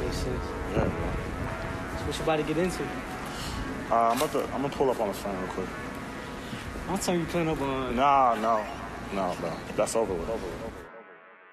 makes sense. Yeah, bro. So what you about to get into? I'm gonna pull up on the phone real quick. I'll tell you playing up on. No. That's over with.